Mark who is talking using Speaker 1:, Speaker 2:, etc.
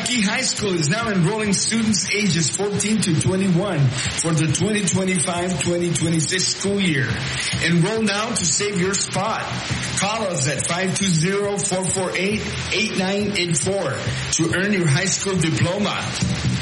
Speaker 1: Lackey High School is now enrolling students ages 14 to 21 for the 2025-2026 school year. Enroll now to save your spot. Call us at 520-448-8984 to earn your high school diploma.